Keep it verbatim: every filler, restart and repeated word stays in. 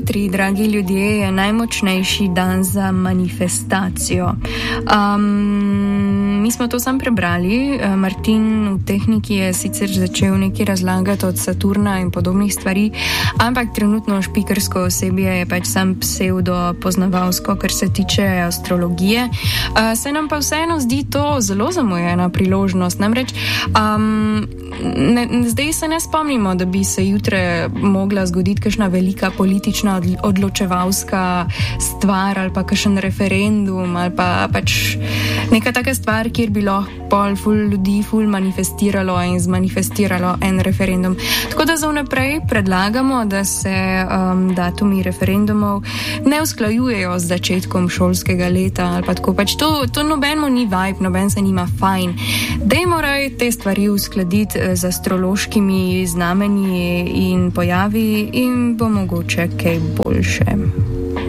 Jutri, dragi ljudje, je najmočnejši dan za manifestacijo. Um, mi smo to sam prebrali. Martin v tehniki je sicer začel nekaj razlagati od Saturna in podobnih stvari, ampak trenutno špikersko osebje je pač sam psevdo poznavalsko, kar se tiče astrologije. Uh, se nam pa vseeno zdi to zelo zamujena priložnost. Namreč um, ne, zdaj se ne spomnimo, da bi se jutre mogla zgoditi kakšna velika politična odločevalska stvar ali pa kakšen referendum ali pa pač neka taka stvar, kjer bi lahko pol ful ljudi ful manifestiralo in zmanifestiralo en referendum. Tako da za vnaprej predlagamo, da se um, datumi referendumov ne usklajujejo z začetkom šolskega leta ali pa tako. Pač to, to nobenmu ni vibe, noben se nima fajn. Dajmo raje te stvari uskladiti z astrološkimi znamenji in pojavi in bo mogoče kaj boljše.